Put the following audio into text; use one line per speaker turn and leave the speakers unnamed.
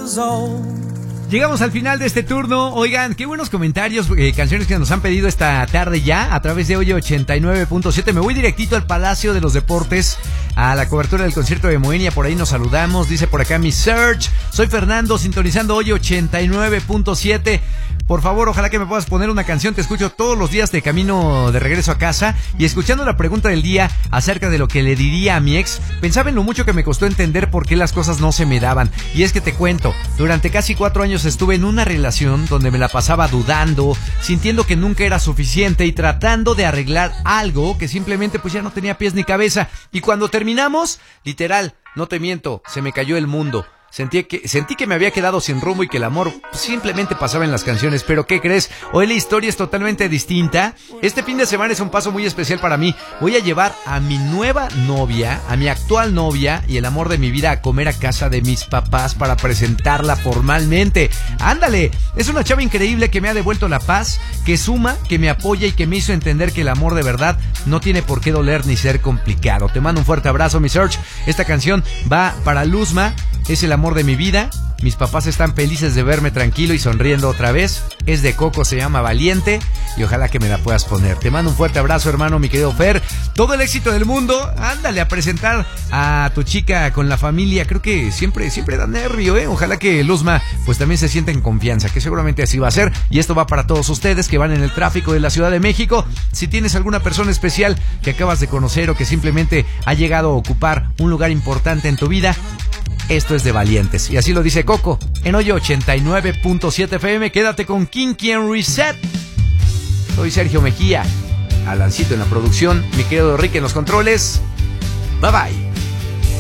Llegamos al final de este turno. Oigan, qué buenos comentarios, canciones que nos han pedido esta tarde ya a través de Oye 89.7. Me voy directito al Palacio de los Deportes a la cobertura del concierto de Moenia. Por ahí nos saludamos. Dice por acá mi Search. Soy Fernando, sintonizando Oye 89.7. Por favor, ojalá que me puedas poner una canción. Te escucho todos los días de camino de regreso a casa. Y escuchando la pregunta del día acerca de lo que le diría a mi ex, pensaba en lo mucho que me costó entender por qué las cosas no se me daban. Y es que te cuento, durante casi 4 años estuve en una relación donde me la pasaba dudando, sintiendo que nunca era suficiente y tratando de arreglar algo que simplemente pues ya no tenía pies ni cabeza. Y cuando terminamos, literal, no te miento, se me cayó el mundo. Sentí que me había quedado sin rumbo y que el amor simplemente pasaba en las canciones. Pero ¿qué crees? Hoy la historia es totalmente distinta. Este fin de semana es un paso muy especial para mí. Voy a llevar a mi nueva novia, a mi actual novia y el amor de mi vida a comer a casa de mis papás para presentarla formalmente. ¡Ándale! Es una chava increíble que me ha devuelto la paz, que suma, que me apoya y que me hizo entender que el amor de verdad no tiene por qué doler ni ser complicado. Te mando un fuerte abrazo, mi Search. Esta canción va para Luzma. Es el amor de mi vida. Mis papás están felices de verme tranquilo y sonriendo otra vez. Es de Coco, se llama Valiente. Y ojalá que me la puedas poner. Te mando un fuerte abrazo, hermano, mi querido Fer. Todo el éxito del mundo. Ándale a presentar a tu chica con la familia. Creo que siempre da nervio, ¿eh? Ojalá que Luzma pues también se sienta en confianza, que seguramente así va a ser. Y esto va para todos ustedes que van en el tráfico de la Ciudad de México. Si tienes alguna persona especial que acabas de conocer o que simplemente ha llegado a ocupar un lugar importante en tu vida, esto es de valientes. Y así lo dice Coco en Oye 89.7 FM. Quédate con Kinky and Reset. Soy Sergio Mejía. Alancito en la producción. Mi querido Rick en los controles. Bye bye.